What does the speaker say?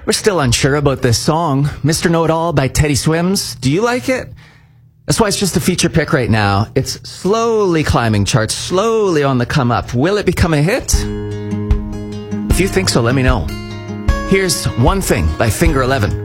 We're still unsure about this song, Mr. Know-It-All by Teddy Swims. Do you like it? That's why it's just a feature pick right now. It's slowly climbing charts, slowly on the come up. Will it become a hit? If you think so, let me know. Here's One Thing by Finger 11.